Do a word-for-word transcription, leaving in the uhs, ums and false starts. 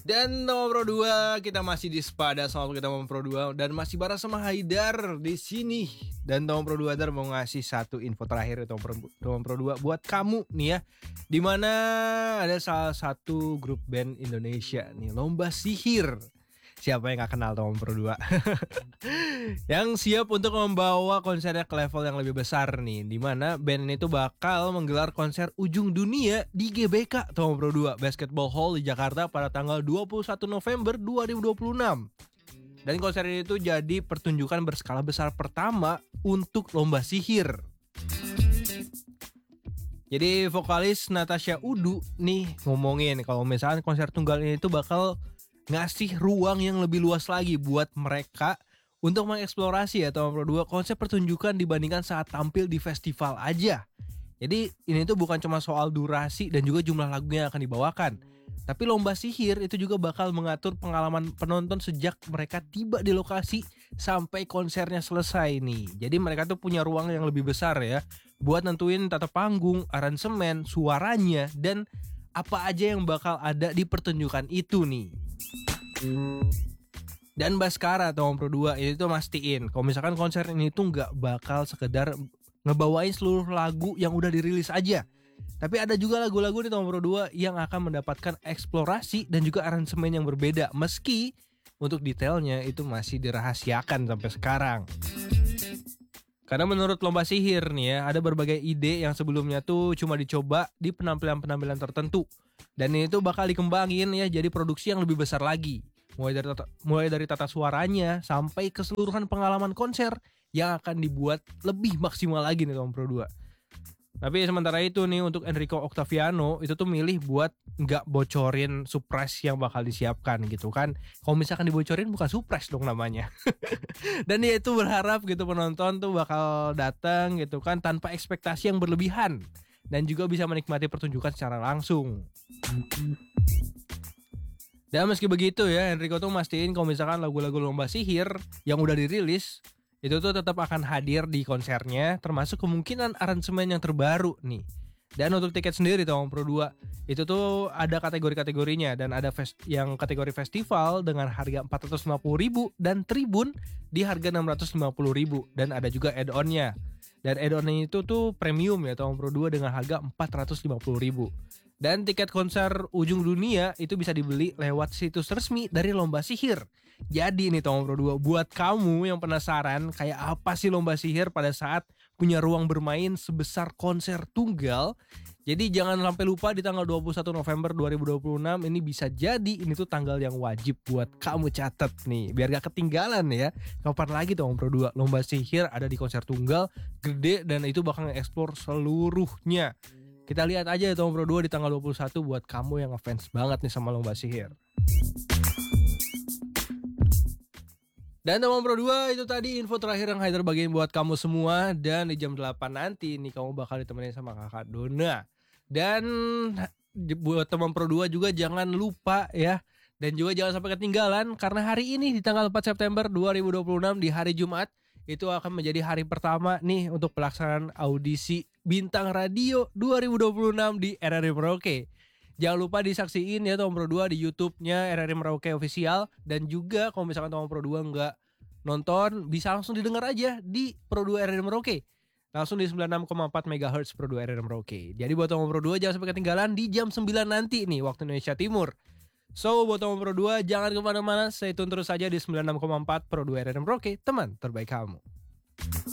Dan nomor Pro dua, kita masih di Sepada sama kita nomor Pro dua dan masih bareng sama Haidar di sini. Dan nomor Pro dua Haidar mau ngasih satu info terakhir nomor Pro dua buat kamu nih ya. Dimana ada salah satu grup band Indonesia nih, Lomba Sihir. Siapa yang gak kenal Tom Pro dua? Yang siap untuk membawa konsernya ke level yang lebih besar nih, dimana band ini tuh bakal menggelar konser ujung dunia di G B K Tom Pro dua Basketball Hall di Jakarta pada tanggal dua puluh satu November dua ribu dua puluh enam. Dan konser ini tuh jadi pertunjukan berskala besar pertama untuk Lomba Sihir. Jadi vokalis Natasha Udu nih ngomongin kalau misalnya konser tunggal ini tuh bakal ngasih ruang yang lebih luas lagi buat mereka untuk mengeksplorasi atau Pro dua konsep pertunjukan dibandingkan saat tampil di festival aja. Jadi ini tuh bukan cuma soal durasi dan juga jumlah lagunya yang akan dibawakan, tapi Lomba Sihir itu juga bakal mengatur pengalaman penonton sejak mereka tiba di lokasi sampai konsernya selesai nih. Jadi mereka tuh punya ruang yang lebih besar ya buat nentuin tata panggung, aransemen, suaranya, dan apa aja yang bakal ada di pertunjukan itu nih. Dan Baskara atau Pro dua itu tuh mastiin kalau misalkan konser ini tuh gak bakal sekedar ngebawain seluruh lagu yang udah dirilis aja, tapi ada juga lagu-lagu di Pro dua yang akan mendapatkan eksplorasi dan juga aransemen yang berbeda, meski untuk detailnya itu masih dirahasiakan sampai sekarang. Karena menurut Lomba Sihir nih ya, ada berbagai ide yang sebelumnya tuh cuma dicoba di penampilan-penampilan tertentu. Dan ini tuh bakal dikembangin ya jadi produksi yang lebih besar lagi. Mulai dari tata, mulai dari tata suaranya sampai keseluruhan pengalaman konser yang akan dibuat lebih maksimal lagi nih Tom Pro dua. Tapi sementara itu nih untuk Enrico Octaviano itu tuh milih buat nggak bocorin surprise yang bakal disiapkan gitu kan. Kalau misalkan dibocorin bukan surprise dong namanya. Dan dia itu berharap gitu penonton tuh bakal datang gitu kan tanpa ekspektasi yang berlebihan dan juga bisa menikmati pertunjukan secara langsung. Dan meski begitu ya, Enrico tuh mastiin kalau misalkan lagu-lagu Lomba Sihir yang udah dirilis itu tuh tetap akan hadir di konsernya, termasuk kemungkinan aransemen yang terbaru nih. Dan untuk tiket sendiri Tom Pro dua itu tuh ada kategori-kategorinya, dan ada fest- yang kategori festival dengan harga empat ratus lima puluh ribu dan tribun di harga enam ratus lima puluh ribu, dan ada juga add-onnya. Dan add-onnya itu tuh premium ya Tom Pro dua dengan harga empat ratus lima puluh ribu. Dan tiket konser ujung dunia itu bisa dibeli lewat situs resmi dari Lomba Sihir. Jadi nih Tom Pro dua, buat kamu yang penasaran kayak apa sih Lomba Sihir pada saat punya ruang bermain sebesar konser tunggal, jadi jangan sampai lupa di tanggal dua puluh satu November dua ribu dua puluh enam ini bisa jadi ini tuh tanggal yang wajib buat kamu catat nih biar gak ketinggalan ya. Kapan lagi Tom Pro dua Lomba Sihir ada di konser tunggal gede dan itu bakal nge-explore seluruhnya. Kita lihat aja ya Tom Pro dua di tanggal dua puluh satu buat kamu yang ngefans banget nih sama Lomba Sihir. Dan Tom Pro dua itu tadi info terakhir yang Haidar bagiin buat kamu semua. Dan di jam delapan nanti nih kamu bakal ditemenin sama kakak Dona. Dan buat teman Pro dua juga jangan lupa ya, dan juga jangan sampai ketinggalan karena hari ini di tanggal empat September dua ribu dua puluh enam di hari Jumat itu akan menjadi hari pertama nih untuk pelaksanaan audisi Bintang Radio dua ribu dua puluh enam di R R I Merauke. Jangan lupa disaksiin ya Tom Pro dua di YouTube-nya R R I Merauke Official, dan juga kalau misalkan Tom Pro dua nggak nonton bisa langsung didengar aja di Pro dua R R I Merauke. Langsung di sembilan puluh enam koma empat megahertz Pro dua R R I Merauke. Jadi buat Tom Pro dua jangan sampai ketinggalan di jam sembilan nanti nih waktu Indonesia Timur. So buat Tom Pro dua jangan kemana-mana, stay tune terus saja di sembilan puluh enam koma empat Pro dua R R I Merauke, teman terbaik kamu.